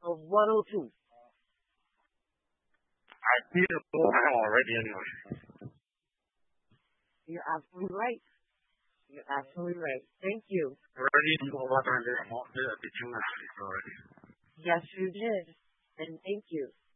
of 102. I did a program already anyway. You're absolutely right. You're absolutely right. Thank you. Already know what I did. I did a teaching already. Yes, you did. And thank you.